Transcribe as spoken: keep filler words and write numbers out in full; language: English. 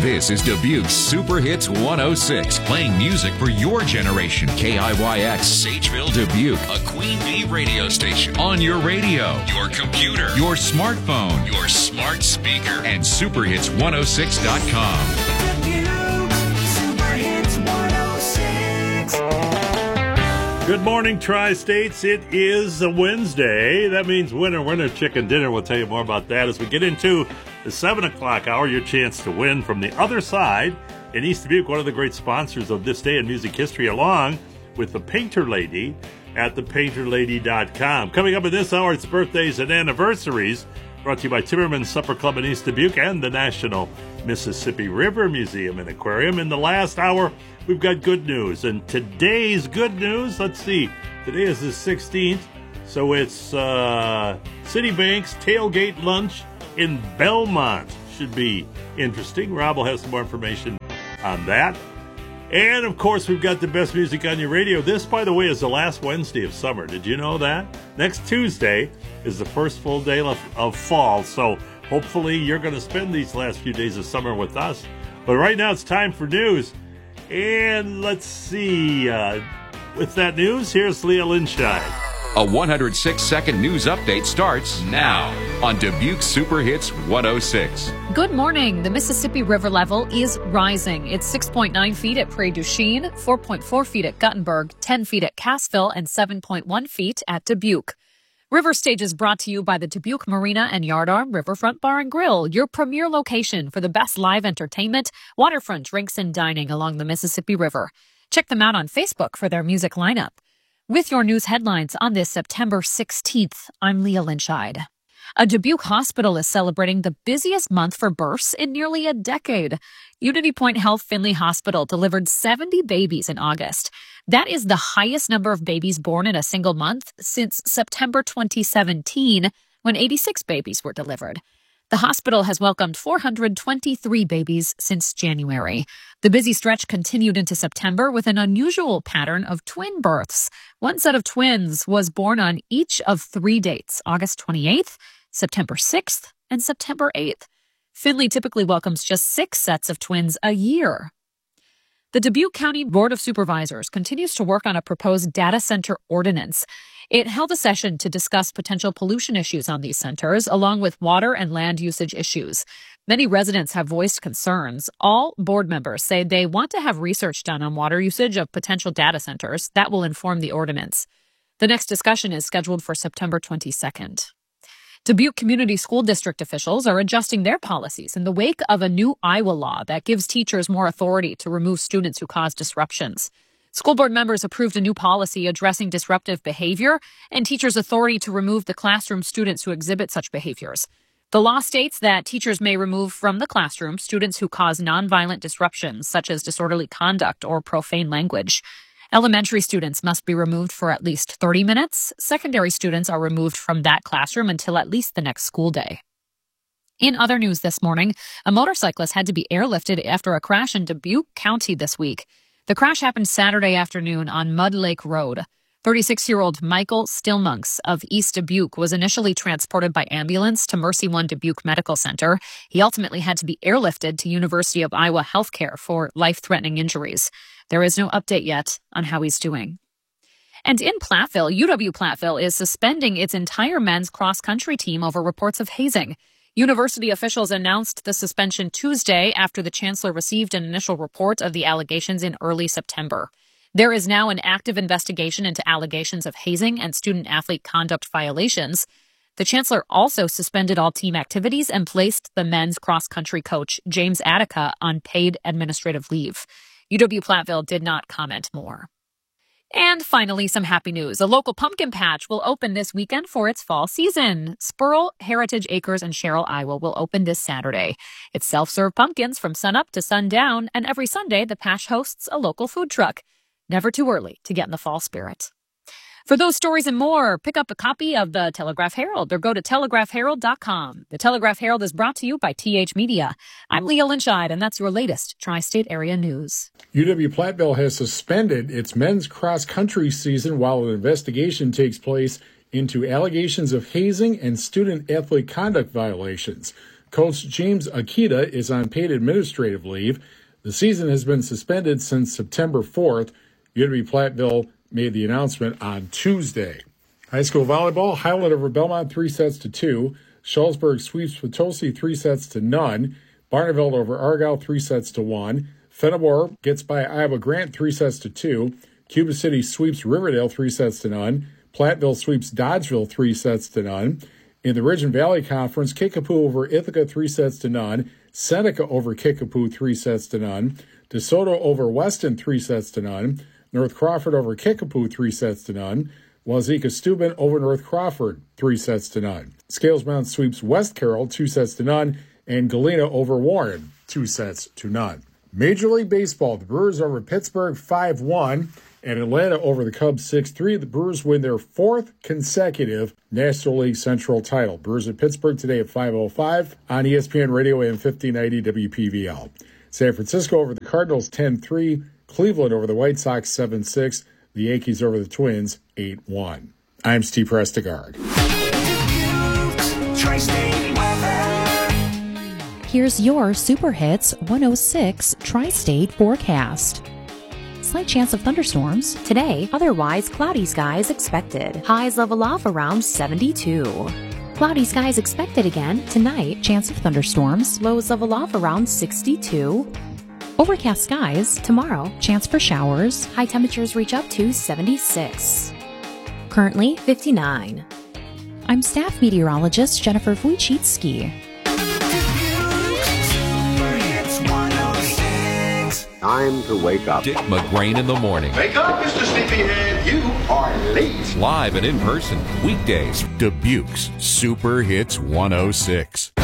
This is Dubuque's Super Hits one oh six, playing music for your generation. K I Y X, Sageville, Dubuque, a Queen Bee radio station. On your radio, your computer, your smartphone, your smart speaker, and super hits one oh six dot com. Super Hits one oh six. Good morning, Tri-States. It is a Wednesday. That means winner, winner, chicken dinner. We'll tell you more about that as we get into the seven o'clock hour. Your chance to win from the other side in East Dubuque, one of the great sponsors of this day in music history, along with the Painter Lady at the painter lady dot com. Coming up in this hour, it's birthdays and anniversaries, brought to you by Timmerman's Supper Club in East Dubuque and the National Mississippi River Museum and Aquarium. In the last hour, we've got good news. And today's good news, let's see, today is the sixteenth, so it's uh, Citibank's tailgate lunch in Belmont. Should be interesting. Rob will have some more information on that. And, of course, we've got the best music on your radio. This, by the way, is the last Wednesday of summer. Did you know that? Next Tuesday is the first full day of, of fall, so hopefully you're going to spend these last few days of summer with us. But right now it's time for news. And let's see. Uh, with that news, here's Leah Linscheid. A one hundred six second news update starts now on Dubuque Super Hits one oh six. Good morning. The Mississippi River level is rising. It's six point nine feet at Prairie du Chien, four point four feet at Guttenberg, ten feet at Cassville, and seven point one feet at Dubuque. River Stage is brought to you by the Dubuque Marina and Yardarm Riverfront Bar and Grill, your premier location for the best live entertainment, waterfront drinks, and dining along the Mississippi River. Check them out on Facebook for their music lineup. With your news headlines on this September sixteenth, I'm Leah Linscheid. A Dubuque hospital is celebrating the busiest month for births in nearly a decade. Unity Point Health Finley Hospital delivered seventy babies in August. That is the highest number of babies born in a single month since September twenty seventeen, when eighty-six babies were delivered. The hospital has welcomed four hundred twenty-three babies since January. The busy stretch continued into September with an unusual pattern of twin births. One set of twins was born on each of three dates, August twenty-eighth, September sixth, and September eighth. Finley typically welcomes just six sets of twins a year. The Dubuque County Board of Supervisors continues to work on a proposed data center ordinance. It held a session to discuss potential pollution issues on these centers, along with water and land usage issues. Many residents have voiced concerns. All board members say they want to have research done on water usage of potential data centers that will inform the ordinance. The next discussion is scheduled for September twenty-second. Dubuque Community School District officials are adjusting their policies in the wake of a new Iowa law that gives teachers more authority to remove students who cause disruptions. School board members approved a new policy addressing disruptive behavior and teachers' authority to remove the classroom students who exhibit such behaviors. The law states that teachers may remove from the classroom students who cause nonviolent disruptions, such as disorderly conduct or profane language. Elementary students must be removed for at least thirty minutes. Secondary students are removed from that classroom until at least the next school day. In other news this morning, a motorcyclist had to be airlifted after a crash in Dubuque County this week. The crash happened Saturday afternoon on Mud Lake Road. thirty-six-year-old Michael Stillmonks of East Dubuque was initially transported by ambulance to Mercy One Dubuque Medical Center. He ultimately had to be airlifted to University of Iowa Healthcare for life-threatening injuries. There is no update yet on how he's doing. And in Platteville, U W-Platteville is suspending its entire men's cross-country team over reports of hazing. University officials announced the suspension Tuesday after the chancellor received an initial report of the allegations in early September. There is now an active investigation into allegations of hazing and student-athlete conduct violations. The chancellor also suspended all team activities and placed the men's cross-country coach, James Attica, on paid administrative leave. U W-Platteville did not comment more. And finally, some happy news. A local pumpkin patch will open this weekend for its fall season. Spurl, Heritage Acres, and Sherrill, Iowa will open this Saturday. It's self-serve pumpkins from sunup to sundown, and every Sunday the patch hosts a local food truck. Never too early to get in the fall spirit. For those stories and more, pick up a copy of the Telegraph Herald or go to telegraph herald dot com. The Telegraph Herald is brought to you by T H Media. I'm Leah Linscheid, and that's your latest Tri-State Area News. U W-Platteville has suspended its men's cross-country season while an investigation takes place into allegations of hazing and student-athlete conduct violations. Coach James Akita is on paid administrative leave. The season has been suspended since September fourth. U N B Platteville made the announcement on Tuesday. High school volleyball, Highland over Belmont three sets to two. Shullsburg sweeps Potosi three sets to none. Barneveld over Argyle three sets to one. Fenimore gets by Iowa Grant three sets to two. Cuba City sweeps Riverdale three sets to none. Platteville sweeps Dodgeville three sets to none. In the Ridge and Valley Conference, Kickapoo over Ithaca three sets to none. Seneca over Kickapoo three sets to none. DeSoto over Weston three sets to none. North Crawford over Kickapoo three sets to none. Wazeeka Steuben over North Crawford three sets to none. Scales Mountain sweeps West Carroll two sets to none. And Galena over Warren two sets to none. Major League Baseball, the Brewers over Pittsburgh five one. And Atlanta over the Cubs six three. The Brewers win their fourth consecutive National League Central title. Brewers at Pittsburgh today at five oh five on E S P N Radio A M fifteen ninety W P V L. San Francisco over the Cardinals ten three. Cleveland over the White Sox seven six. The Yankees over the Twins eight one. I'm Steve Prestigard. Here's your Super Hits one oh six Tri-State forecast. Slight chance of thunderstorms today, otherwise cloudy skies expected. Highs level off around seventy-two. Cloudy skies expected again tonight, chance of thunderstorms. Lows level off around sixty-two. Overcast skies tomorrow, chance for showers. High temperatures reach up to seventy-six. Currently fifty-nine. I'm staff meteorologist Jennifer Wojcicki. Time to wake up. Dick McGrain in the morning. Wake up, Mister Sleepyhead. You are late. Live and in person. Weekdays. Dubuque's Super Hits one oh six.